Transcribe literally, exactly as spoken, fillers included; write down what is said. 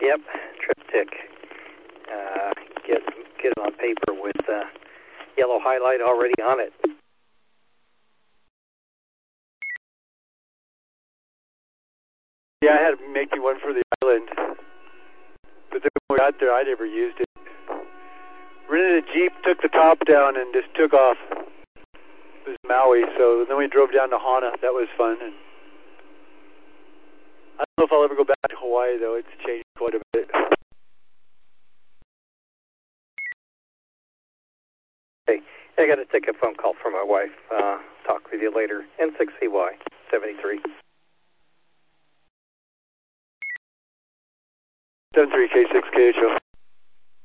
Yep, triptych. Uh, get get it on paper with uh, yellow highlight already on it. Yeah, I had to make you one for the island. But then when we got there, I never used it. Rented a Jeep, took the top down, and just took off. It was Maui, so then we drove down to Hana. That was fun. And I don't know if I'll ever go back to Hawaii, though. It's changed quite a bit. Hey, I got to take a phone call from my wife. Uh, talk with you later. N six C Y seventy-three. seven three K six K H O.